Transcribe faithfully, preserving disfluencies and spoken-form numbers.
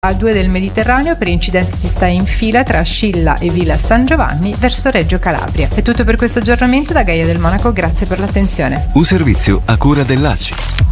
A due del Mediterraneo per incidenti si sta in fila tra Scilla e Villa San Giovanni verso Reggio Calabria. È tutto per questo aggiornamento da Gaia del Monaco, grazie per l'attenzione. Un servizio a cura dell'A C I.